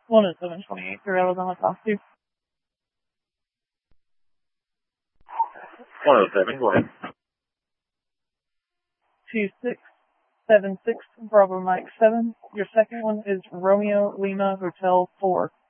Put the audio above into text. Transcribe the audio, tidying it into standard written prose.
10728 for Alabama Cost 2. 107, go ahead. 2676 Bravo Mike 7. Your second one is Romeo Lima Hotel 4.